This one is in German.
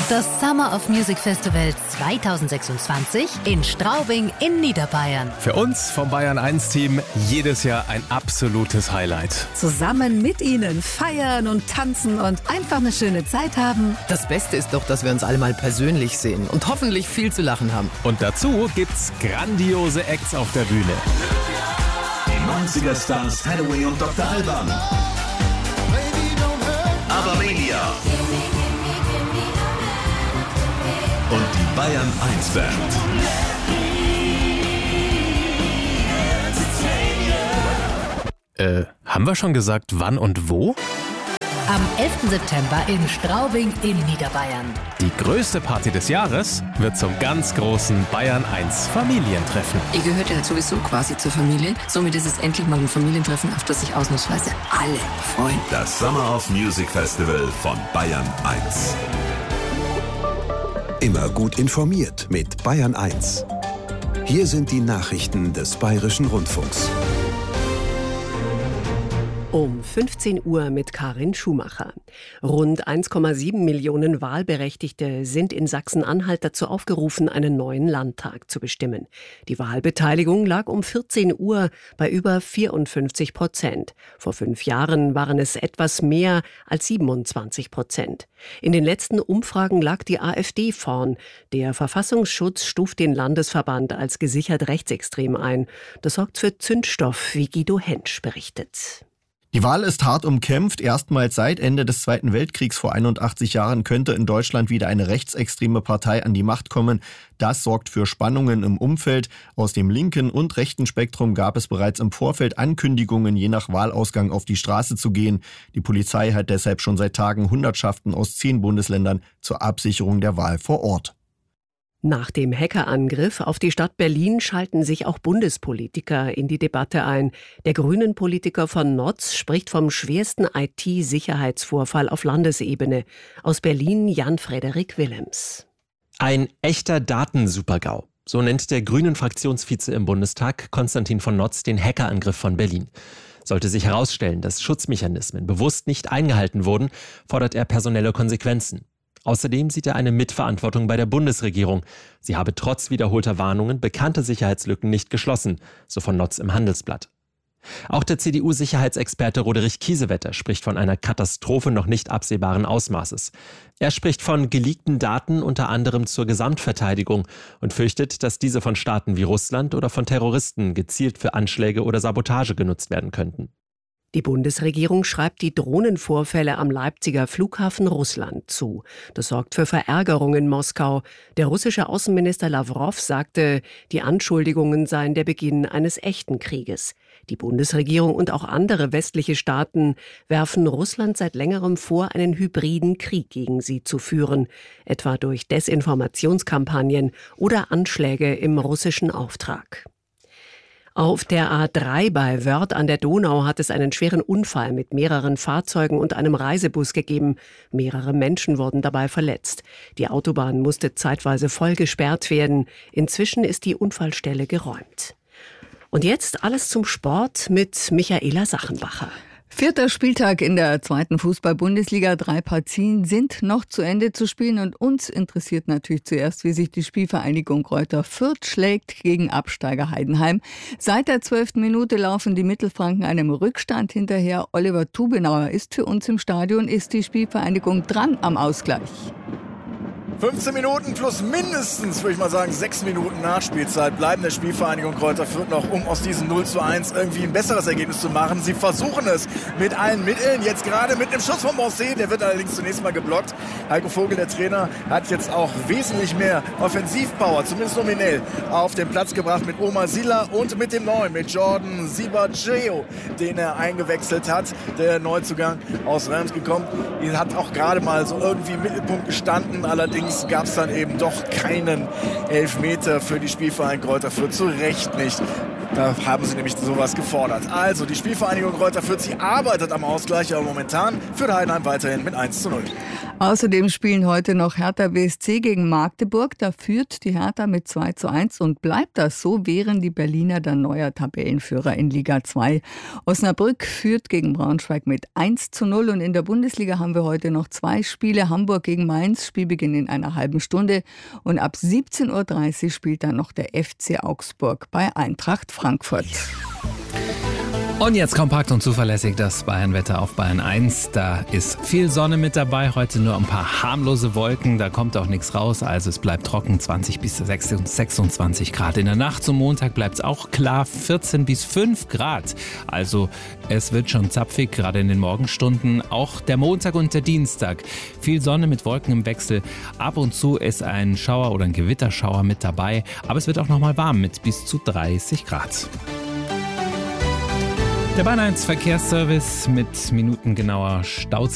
Das Summer of Music Festival 2026 in Straubing in Niederbayern. Für uns vom Bayern 1 Team jedes Jahr ein absolutes Highlight. Zusammen mit Ihnen feiern und tanzen und einfach eine schöne Zeit haben. Das Beste ist doch, dass wir uns alle mal persönlich sehen und hoffentlich viel zu lachen haben. Und dazu gibt's grandiose Acts auf der Bühne. Die 90er Stars Hathaway und Dr. Alban. Abermania. Und die Bayern 1 Band. Haben wir schon gesagt, wann und wo? Am 11. September in Straubing in Niederbayern. Die größte Party des Jahres wird zum ganz großen Bayern 1 Familientreffen. Ihr gehört ja sowieso quasi zur Familie. Somit ist es endlich mal ein Familientreffen, auf das sich ausnahmsweise alle freuen. Das Summer of Music Festival von Bayern 1. Immer gut informiert mit Bayern 1. Hier sind die Nachrichten des Bayerischen Rundfunks. Um 15 Uhr mit Karin Schumacher. Rund 1,7 Millionen Wahlberechtigte sind in Sachsen-Anhalt dazu aufgerufen, einen neuen Landtag zu bestimmen. Die Wahlbeteiligung lag um 14 Uhr bei über 54%. Vor 5 Jahren waren es etwas mehr als 27%. In den letzten Umfragen lag die AfD vorn. Der Verfassungsschutz stuft den Landesverband als gesichert rechtsextrem ein. Das sorgt für Zündstoff, wie Guido Hentsch berichtet. Die Wahl ist hart umkämpft. Erstmals seit Ende des Zweiten Weltkriegs vor 81 Jahren könnte in Deutschland wieder eine rechtsextreme Partei an die Macht kommen. Das sorgt für Spannungen im Umfeld. Aus dem linken und rechten Spektrum gab es bereits im Vorfeld Ankündigungen, je nach Wahlausgang auf die Straße zu gehen. Die Polizei hat deshalb schon seit Tagen Hundertschaften aus 10 Bundesländern zur Absicherung der Wahl vor Ort. Nach dem Hackerangriff auf die Stadt Berlin schalten sich auch Bundespolitiker in die Debatte ein. Der Grünen-Politiker von Notz spricht vom schwersten IT-Sicherheitsvorfall auf Landesebene. Aus Berlin Jan-Frederik Willems. Ein echter Datensupergau. So nennt der Grünen-Fraktionsvize im Bundestag Konstantin von Notz den Hackerangriff von Berlin. Sollte sich herausstellen, dass Schutzmechanismen bewusst nicht eingehalten wurden, fordert er personelle Konsequenzen. Außerdem sieht er eine Mitverantwortung bei der Bundesregierung. Sie habe trotz wiederholter Warnungen bekannte Sicherheitslücken nicht geschlossen, so von Notz im Handelsblatt. Auch der CDU-Sicherheitsexperte Roderich Kiesewetter spricht von einer Katastrophe noch nicht absehbaren Ausmaßes. Er spricht von geleakten Daten unter anderem zur Gesamtverteidigung und fürchtet, dass diese von Staaten wie Russland oder von Terroristen gezielt für Anschläge oder Sabotage genutzt werden könnten. Die Bundesregierung schreibt die Drohnenvorfälle am Leipziger Flughafen Russland zu. Das sorgt für Verärgerung in Moskau. Der russische Außenminister Lawrow sagte, die Anschuldigungen seien der Beginn eines echten Krieges. Die Bundesregierung und auch andere westliche Staaten werfen Russland seit längerem vor, einen hybriden Krieg gegen sie zu führen, etwa durch Desinformationskampagnen oder Anschläge im russischen Auftrag. Auf der A3 bei Wörth an der Donau hat es einen schweren Unfall mit mehreren Fahrzeugen und einem Reisebus gegeben. Mehrere Menschen wurden dabei verletzt. Die Autobahn musste zeitweise voll gesperrt werden. Inzwischen ist die Unfallstelle geräumt. Und jetzt alles zum Sport mit Michaela Sachenbacher. 4. Spieltag in der 2. Fußball-Bundesliga. 3 Partien sind noch zu Ende zu spielen und uns interessiert natürlich zuerst, wie sich die Spielvereinigung Greuther Fürth schlägt gegen Absteiger Heidenheim. Seit der 12. Minute laufen die Mittelfranken einem Rückstand hinterher. Oliver Tubenauer ist für uns im Stadion. Ist die Spielvereinigung dran am Ausgleich? 15 Minuten plus mindestens, würde ich mal sagen, 6 Minuten Nachspielzeit bleiben der Spielvereinigung Greuther Fürth noch, um aus diesem 0:1 irgendwie ein besseres Ergebnis zu machen. Sie versuchen es mit allen Mitteln, jetzt gerade mit einem Schuss von Moncé, der wird allerdings zunächst mal geblockt. Heiko Vogel, der Trainer, hat jetzt auch wesentlich mehr Offensivpower, zumindest nominell, auf den Platz gebracht mit Omar Sila und mit dem Neuen, mit Jordan Sibacheo, den er eingewechselt hat, der Neuzugang aus Reims gekommen. Er hat auch gerade mal so irgendwie im Mittelpunkt gestanden, allerdings gab es dann eben doch keinen Elfmeter für die Spielvereinigung Greuther Fürth, zu Recht nicht. Da haben sie nämlich sowas gefordert. Also die Spielvereinigung Greuther Fürth, sie arbeitet am Ausgleich, aber momentan führt Heidenheim weiterhin mit 1:0. Außerdem spielen heute noch Hertha BSC gegen Magdeburg. Da führt die Hertha mit 2:1 und bleibt das so, wären die Berliner dann neuer Tabellenführer in Liga 2. Osnabrück führt gegen Braunschweig mit 1:0 und in der Bundesliga haben wir heute noch 2 Spiele. Hamburg gegen Mainz, Spielbeginn in einer halben Stunde und ab 17:30 Uhr spielt dann noch der FC Augsburg bei Eintracht Frankfurt. Und jetzt kompakt und zuverlässig das Bayern-Wetter auf Bayern 1. Da ist viel Sonne mit dabei, heute nur ein paar harmlose Wolken, da kommt auch nichts raus, also es bleibt trocken, 20 bis 26 Grad. In der Nacht zum Montag bleibt es auch klar, 14 bis 5 Grad. Also es wird schon zapfig, gerade in den Morgenstunden. Auch der Montag und der Dienstag. Viel Sonne mit Wolken im Wechsel. Ab und zu ist ein Schauer oder ein Gewitterschauer mit dabei, aber es wird auch nochmal warm mit bis zu 30 Grad. Der Bayern 1 Verkehrsservice mit minutengenauer Stauzeit.